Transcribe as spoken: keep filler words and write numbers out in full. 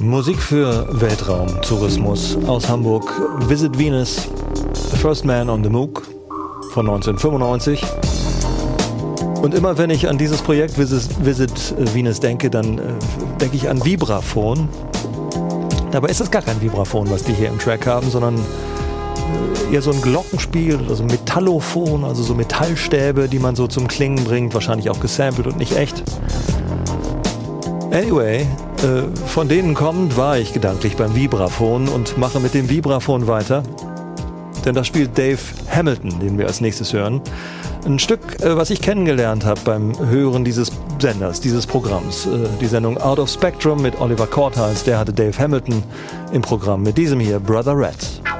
Musik für Weltraumtourismus aus Hamburg. Visit Venus, The First Man on the Mook von neunzehnhundertfünfundneunzig. Und immer wenn ich an dieses Projekt Visit, Visit Venus denke, dann äh, denke ich an Vibraphon. Dabei ist es gar kein Vibraphon, was die hier im Track haben, sondern äh, eher so ein Glockenspiel, also Metallophon, also so Metallstäbe, die man so zum Klingen bringt, wahrscheinlich auch gesampelt und nicht echt. Anyway, äh, von denen kommend war ich gedanklich beim Vibraphon und mache mit dem Vibraphon weiter. Denn da spielt Dave Hamilton, den wir als nächstes hören. Ein Stück, äh, was ich kennengelernt habe beim Hören dieses Senders, dieses Programms. Äh, die Sendung Out of Spectrum mit Oliver Cortals, der hatte Dave Hamilton im Programm mit diesem hier, Brother Red.